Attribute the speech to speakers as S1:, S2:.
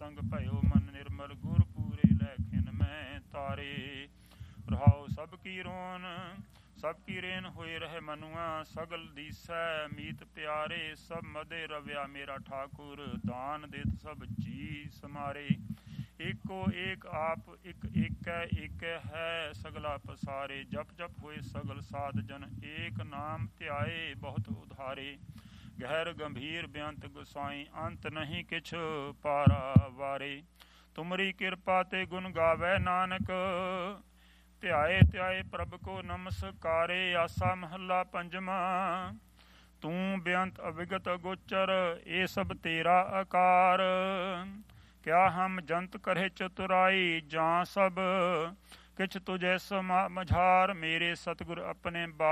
S1: ਸੰਗ ਭਇਓ ਮਨ ਨਿਰਮਲ ਗੁਰ ਪੂਰੇ ਲੈਖਿਨ ਮੈਂ ਤਾਰੇ। ਰਹਾਉ ਸਭ ਕੀ ਰੋਨ ਸਭ ਕੀ ਰੇਨ ਹੋਏ ਰਹੇ ਮਨੁਆ, ਸਗਲ ਦੀਸੈ ਮੀਤ ਪਿਆਰੇ। ਸਭ ਮਦੇ ਰਵਿਆ ਮੇਰਾ ਠਾਕੁਰ, ਦਾਨ ਦੇਤ ਸਭ ਜੀ ਸਮਾਰੇ। ਏਕੋ ਏਕ ਆਪ ਇੱਕ ਏਕੈ ਏਕੈ ਹੈ ਸਗਲਾ ਪਸਾਰੇ। ਜਪ ਜਪ ਹੋਏ ਸਗਲ ਸਾਧ ਜਨ, ਏਕ ਨਾਮ ਧਿਆਏ ਬਹੁਤ ਉਧਾਰੇ। ਗਹਿਰ ਗੰਭੀਰ ਬੇਅੰਤ ਗੁਸਾਈ, ਅੰਤ ਨਹੀਂ ਕਿਛ ਪਾਰਾ ਵਾਰੇ। ਤੁਮਰੀ ਕਿਰਪਾ ਤੇ ਗੁਣ ਗਾਵੈ ਨਾਨਕ, ਧਿਆਏ ਧਿਆਏ ਪ੍ਰਭ ਕੋ ਨਮਸਕਾਰੇ। ਆਸਾ ਮਹੱਲਾ ਪੰਜਵਾ। ਤੂੰ ਬੇਅੰਤ ਅਵਿਗਤ ਅਗੋਚਰ, ਇਹ ਸਭ ਤੇਰਾ ਆਕਾਰ। ਕਿਆ ਹਮ ਜੰਤ ਕਰੇ ਚਤੁਰਾਈ, ਜਾਂ ਸਭ ਕਿਛ ਤੁਝੈ ਮਝਾਰ। ਮੇਰੇ ਸਤਿਗੁਰ ਆਪਣੇ